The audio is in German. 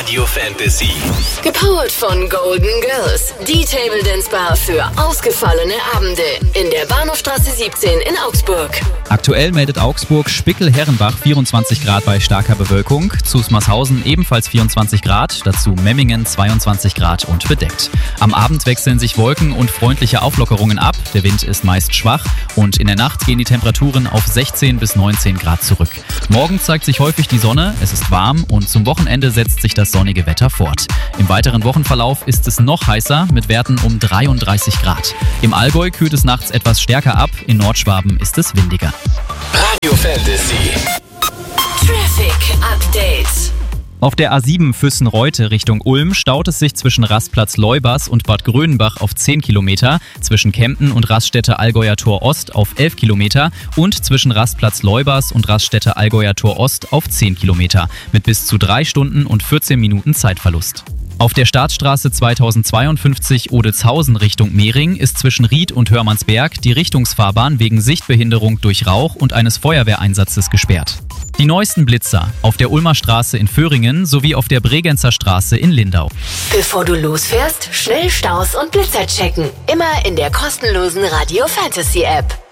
Radio Fantasy. Gepowert von Golden Girls, die Table Dance Bar für ausgefallene Abende in der Bahnhofstraße 17 in Augsburg. Aktuell meldet Augsburg Spickel-Herrenbach 24 Grad bei starker Bewölkung, Zusmarshausen ebenfalls 24 Grad, dazu Memmingen 22 Grad und bedeckt. Am Abend wechseln sich Wolken und freundliche Auflockerungen ab, der Wind ist meist schwach und in der Nacht gehen die Temperaturen auf 16 bis 19 Grad zurück. Morgen zeigt sich häufig die Sonne, es ist warm und zum Wochenende setzt sich das sonnige Wetter fort. Im weiteren Wochenverlauf ist es noch heißer mit Werten um 33 Grad. Im Allgäu kühlt es nachts etwas stärker ab, in Nordschwaben ist es windiger. Radio Fantasy. Traffic Update. Auf der A7 Füssen-Reute Richtung Ulm staut es sich zwischen Rastplatz Leubers und Bad Grönenbach auf 10 Kilometer, zwischen Kempten und Raststätte Allgäuer Tor Ost auf 11 Kilometer und zwischen Rastplatz Leubers und Raststätte Allgäuer Tor Ost auf 10 Kilometer mit bis zu 3 Stunden und 14 Minuten Zeitverlust. Auf der Staatsstraße 2052 Odelzhausen Richtung Mehring ist zwischen Ried und Hörmannsberg die Richtungsfahrbahn wegen Sichtbehinderung durch Rauch und eines Feuerwehreinsatzes gesperrt. Die neuesten Blitzer auf der Ulmer Straße in Föhringen sowie auf der Bregenzer Straße in Lindau. Bevor du losfährst, schnell Staus und Blitzer checken. Immer in der kostenlosen Radio Fantasy App.